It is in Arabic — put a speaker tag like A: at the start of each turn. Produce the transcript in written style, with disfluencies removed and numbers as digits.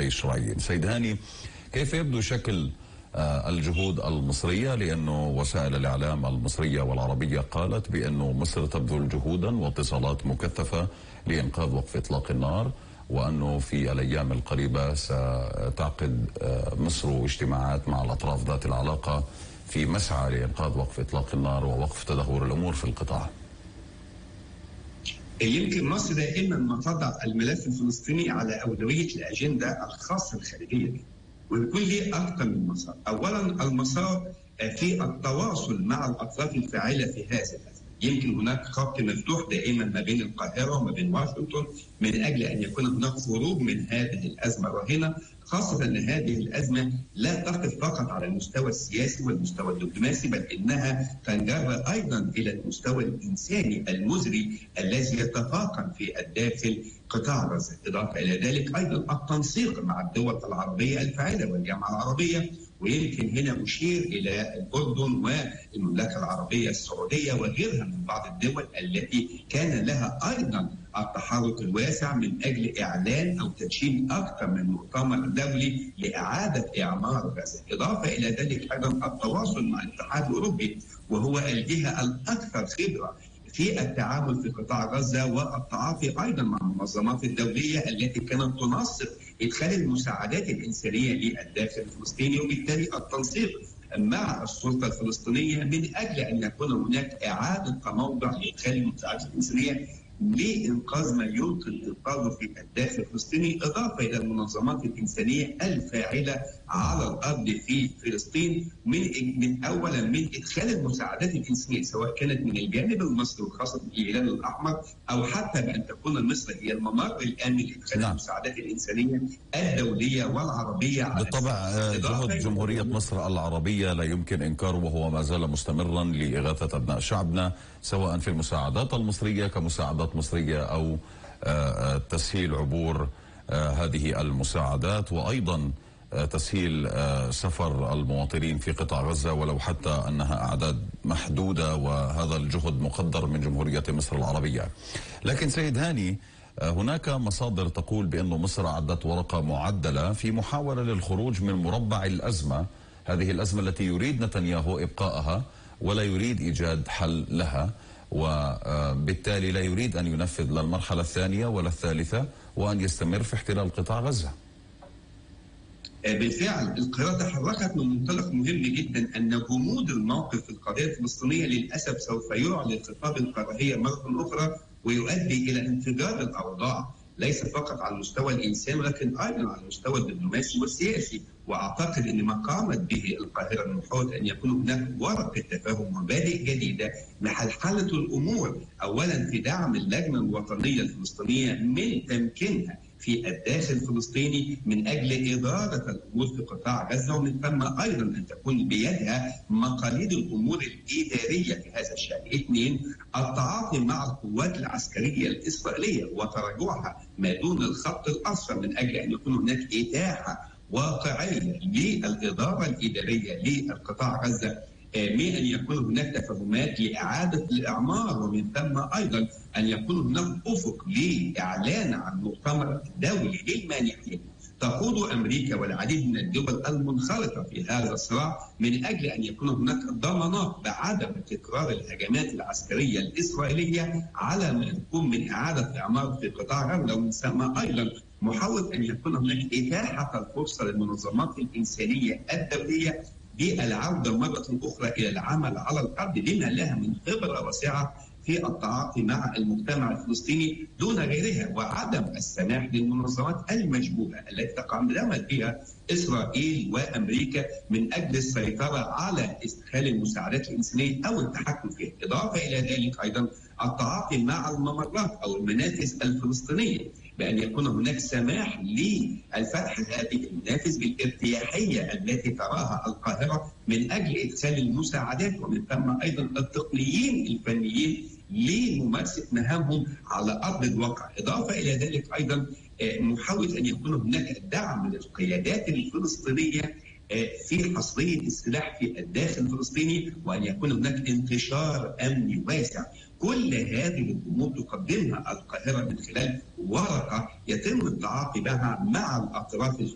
A: الإسرائيليين. سيد هاني، كيف يبدو شكل الجهود المصرية؟ لأنه وسائل الإعلام المصرية والعربية قالت بأنه مصر تبذل جهودا واتصالات مكثفة لإنقاذ وقف إطلاق النار، وأنه في الأيام القريبة ستعقد مصر اجتماعات مع الأطراف ذات العلاقة في مسعى لإنقاذ وقف إطلاق النار ووقف تدهور الأمور في القطاع.
B: يمكن مصر دائما ما تضع الملف الفلسطيني على أولوية الأجندة الخاصة الخارجية دي، ويكون ليه أكثر من مسار. أولا المسار في التواصل مع الأطراف الفاعلة في هذا الأزمة. يمكن هناك خط مفتوح دائما ما بين القاهرة وما بين واشنطن من أجل أن يكون هناك خروج من هذه الأزمة الراهنة، خاصة أن هذه الأزمة لا تقف فقط على المستوى السياسي والمستوى الدبلوماسي، بل إنها تنجر أيضا إلى المستوى الإنساني المزري الذي يتفاقم في الداخل قطاع غزة. إضافة إلى ذلك أيضا التنسيق مع الدول العربية الفاعلة والجامعة العربية، ويمكن هنا أشير إلى الأردن والمملكة العربية السعودية وغيرها من بعض الدول التي كان لها أيضا التحرك الواسع من أجل إعلان أو تدشين أكثر من مؤتمر دولي لإعادة إعمار غزة. إضافة إلى ذلك أيضا التواصل مع الاتحاد الأوروبي، وهو الجهة الأكثر خبرة في التعامل في قطاع غزة، والتعاطي أيضا مع المنظمات الدولية التي كانت تنسق إدخال المساعدات الإنسانية للداخل الفلسطيني، وبالتالي التنسيق مع السلطة الفلسطينية من أجل أن يكون هناك إعادة تموضع لإدخال المساعدات الإنسانية لإنقاذ ما يمكن إنقاذه في الداخل الفلسطيني، إضافة إلى المنظمات الإنسانية الفاعلة على الأرض في فلسطين، من أولا من إدخال المساعدات الإنسانية سواء كانت من الجانب المصري وخاصة الهلال الأحمر، أو حتى بأن تكون مصر هي الممر الآمن لإدخال المساعدات الإنسانية الدولية والعربية.
A: بالطبع جهد جمهورية مصر العربية لا يمكن إنكاره، وهو ما زال مستمرا لإغاثة أبناء شعبنا، سواء في المساعدات المصرية كمساعدات مصرية أو تسهيل عبور هذه المساعدات، وأيضا تسهيل سفر المواطنين في قطاع غزة، ولو حتى أنها أعداد محدودة، وهذا الجهد مقدر من جمهورية مصر العربية. لكن سيد هاني، هناك مصادر تقول بأن مصر أعدت ورقة معدلة في محاولة للخروج من مربع الأزمة، هذه الأزمة التي يريد نتنياهو إبقائها ولا يريد إيجاد حل لها، وبالتالي لا يريد أن ينفذ لا المرحلة الثانية ولا الثالثة، وأن يستمر في احتلال قطاع غزة.
B: بالفعل القاهرة تحركت من منطلق مهم جدا أن جمود الموقف في القضية الفلسطينية للأسف سوف يعلن خطاب الكراهية مرة أخرى، ويؤدي إلى انفجار الأوضاع ليس فقط على المستوى الإنساني ولكن أيضا على المستوى الدبلوماسي والسياسي. وأعتقد أن ما قامت به القاهرة من حول أن يكون هناك ورقة تفاهم مبادئ جديدة لحلحلة الأمور، أولا في دعم اللجنة الوطنية الفلسطينية من تمكينها في الداخل الفلسطيني من أجل إدارة الأمور في قطاع غزة، ومن ثم أيضا أن تكون بيدها مقاليد الأمور الإدارية في هذا الشأن. اثنين، التعاطي مع القوات العسكرية الإسرائيلية وتراجعها ما دون الخط الأصفر من أجل أن يكون هناك إتاحة واقعية للإدارة الإدارية للقطاع غزة، من أن يكون هناك تفاهمات لإعادة الإعمار، ومن ثم أيضا أن يكون هناك أفق لإعلان عن مؤتمر دولي للمانحين تقود أمريكا والعديد من الدول المنخرطة في هذا الصراع، من أجل أن يكون هناك ضمانات بعدم تكرار الهجمات العسكرية الإسرائيلية على ما يكون من إعادة إعمار في قطاع غزة، ومن ثم أيضا محاولة أن يكون هناك إتاحة الفرصة للمنظمات الإنسانية الدولية بالعودة مرة أخرى إلى العمل على الأرض بما لها من خبرة واسعة في التعاطي مع المجتمع الفلسطيني دون غيرها، وعدم السماح للمنظمات المشبوهة التي تقدمت بها إسرائيل وأمريكا من أجل السيطرة على إدخال المساعدات الإنسانية أو التحكم فيها. إضافة إلى ذلك أيضا التعاطي مع الممرات أو المنافذ الفلسطينية، بأن يكون هناك سماح للفتح هذه المنافذ بالارتياحية التي تراها القاهرة من أجل إدخال المساعدات، ومن ثم أيضا التقنيين الفنيين لممارسة مهامهم على أرض الواقع. إضافة إلى ذلك أيضا محاولة أن يكون هناك دعم للقيادات الفلسطينية في حصرية السلاح في الداخل الفلسطيني، وأن يكون هناك انتشار أمني واسع. كل هذه الأمور تقدمها القاهرة من خلال ورقة يتم التعاطي بها مع الأطراف